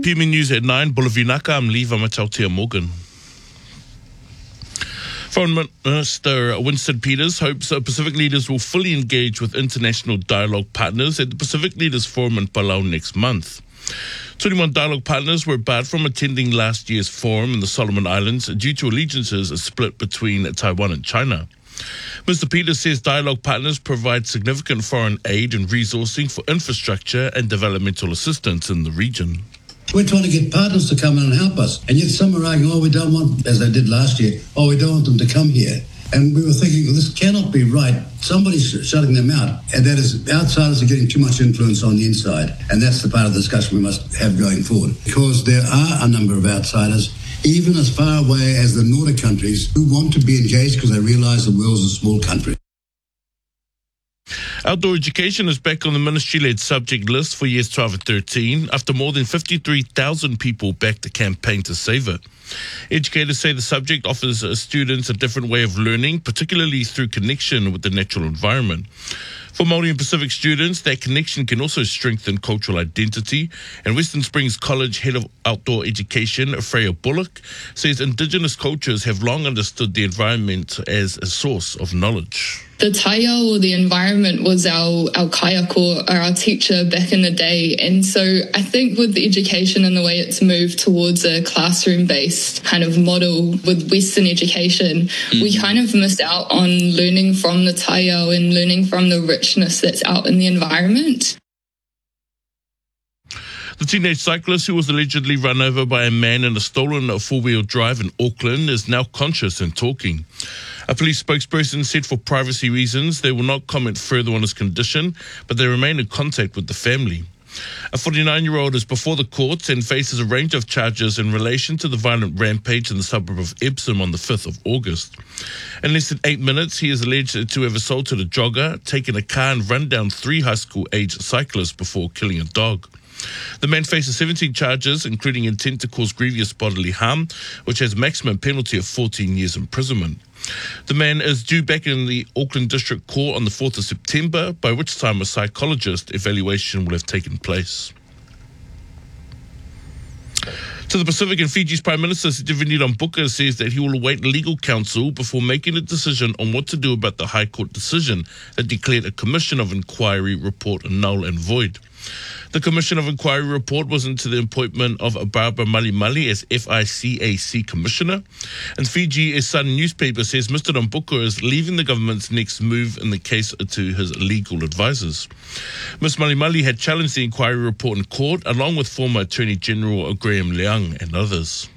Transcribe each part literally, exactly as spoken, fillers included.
P M News at nine, Bulavinaka, I'm Lee Vamatautia Morgan. Foreign Minister Winston Peters hopes Pacific leaders will fully engage with international dialogue partners at the Pacific Leaders Forum in Palau next month. twenty-one dialogue partners were barred from attending last year's forum in the Solomon Islands due to allegiances split between Taiwan and China. Mister Peters says dialogue partners provide significant foreign aid and resourcing for infrastructure and developmental assistance in the region. We're trying to get partners to come in and help us. And yet some are arguing, oh, we don't want, as they did last year, oh, we don't want them to come here. And we were thinking, well, this cannot be right. Somebody's shutting them out. And that is, outsiders are getting too much influence on the inside. And that's the part of the discussion we must have going forward. Because there are a number of outsiders, even as far away as the Nordic countries, who want to be engaged because they realise the world's a small country. Outdoor education is back on the ministry-led subject list for years twelve and thirteen after more than fifty-three thousand people backed the campaign to save it. Educators say the subject offers students a different way of learning, particularly through connection with the natural environment. For Māori and Pacific students, that connection can also strengthen cultural identity. And Western Springs College Head of Outdoor Education, Freya Bullock, says Indigenous cultures have long understood the environment as a source of knowledge. The taiao, or the environment, was our, our kaiako, or our teacher back in the day. And so I think with the education and the way it's moved towards a classroom-based kind of model with Western education, mm-hmm. we kind of missed out on learning from the taiao and learning from the richness that's out in the environment. The teenage cyclist who was allegedly run over by a man in a stolen four-wheel drive in Auckland is now conscious and talking. A police spokesperson said for privacy reasons they will not comment further on his condition, but they remain in contact with the family. A forty-nine-year-old is before the courts and faces a range of charges in relation to the violent rampage in the suburb of Epsom on the fifth of August. In less than eight minutes, he is alleged to have assaulted a jogger, taken a car and run down three high school-aged cyclists before killing a dog. The man faces seventeen charges, including intent to cause grievous bodily harm, which has a maximum penalty of fourteen years imprisonment. The man is due back in the Auckland District Court on the fourth of September, by which time a psychologist evaluation will have taken place. To the Pacific, and Fiji's Prime Minister Sitiveni Rabuka says that he will await legal counsel before making a decision on what to do about the High Court decision that declared a Commission of Inquiry report null and void. The Commission of Inquiry report was into the appointment of Barbara Malimali as F I C A C Commissioner. And Fiji Sun newspaper says Mister Rabuka is leaving the government's next move in the case to his legal advisors. Miz Malimali had challenged the inquiry report in court, along with former Attorney General Graham Leung and others.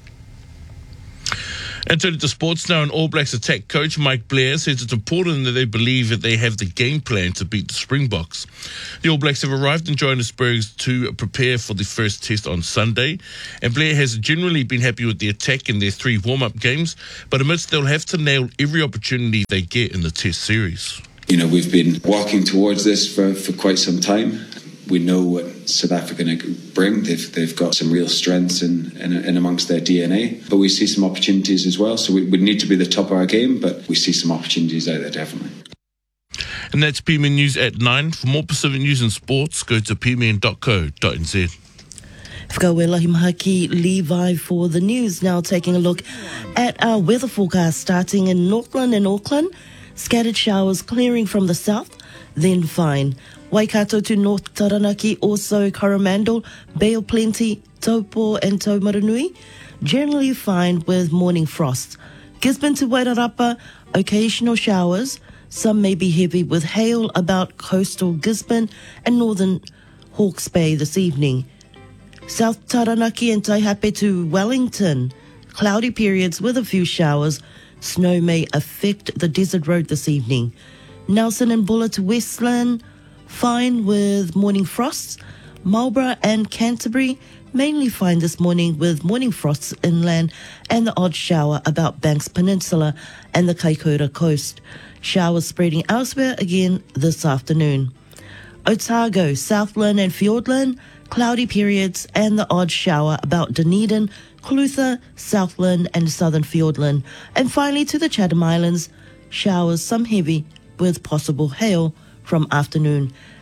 And turning to sports now, an All Blacks attack coach Mike Blair says it's important that they believe that they have the game plan to beat the Springboks. The All Blacks have arrived in Johannesburg to prepare for the first test on Sunday, and Blair has generally been happy with the attack in their three warm-up games, but admits they'll have to nail every opportunity they get in the test series. You know, we've been walking towards this for, for quite some time. We know what South Africa bring. They've they've got some real strengths in, in, in amongst their D N A. But we see some opportunities as well. So we would need to be the top of our game, but we see some opportunities out there, definitely. And that's P M N News at nine. For more Pacific news and sports, go to p m n dot co dot n z. Whakawela Himahaki Levi for the news. Now taking a look at our weather forecast starting in Northland and Auckland. Scattered showers clearing from the south, then fine. Waikato to North Taranaki, also Coromandel, Bay of Plenty, Taupo and Taumarunui, generally fine with morning frost. Gisborne to Wairarapa, occasional showers, some may be heavy with hail about coastal Gisborne and northern Hawke's Bay this evening. South Taranaki and Taihape to Wellington, cloudy periods with a few showers. Snow may affect the desert road this evening. Nelson and Bulla to Westland, fine with morning frosts. Marlborough and Canterbury, mainly fine this morning with morning frosts inland and the odd shower about Banks Peninsula and the Kaikoura coast. Showers spreading elsewhere again this afternoon. Otago, Southland and Fiordland, cloudy periods and the odd shower about Dunedin, Clutha, Southland and Southern Fiordland. And finally to the Chatham Islands, showers, some heavy with possible hail from afternoon.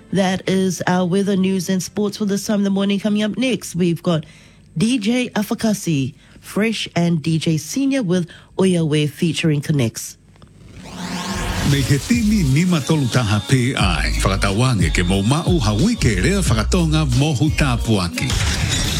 That is our weather, news and sports for this time in the morning. Coming up next, we've got D J Afakasi, Fresh, and D J Senior with Oyawe featuring Connects. May hetini ni matolutaha P I. Whakatawange ke mo mau hawi ke rea whakatonga mohu tāpuaki.